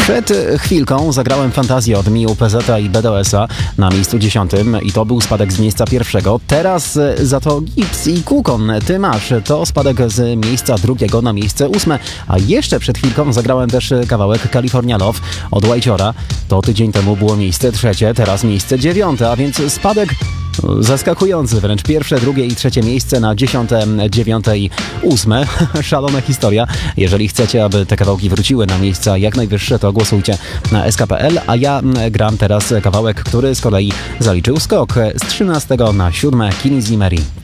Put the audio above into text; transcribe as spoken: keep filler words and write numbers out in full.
Przed chwilką zagrałem fantazję od Miu, P Z i B D O S-a na miejscu dziesiątym i to był spadek z miejsca pierwszego. Teraz za to Gips i Kukon, ty masz, to spadek z miejsca drugiego na miejsce ósme. A jeszcze przed chwilką zagrałem też kawałek California Love od Whitehora. To tydzień temu było miejsce trzecie, teraz miejsce dziewiąte, a więc spadek zaskakujący, wręcz pierwsze, drugie i trzecie miejsce na dziesiąte, dziewiąte i ósme. Szalona historia. Jeżeli chcecie, aby te kawałki wróciły na miejsca jak najwyższe, to głosujcie na S K P L, a ja gram teraz kawałek, który z kolei zaliczył skok z trzynastego na siódme, Kini Zimeri.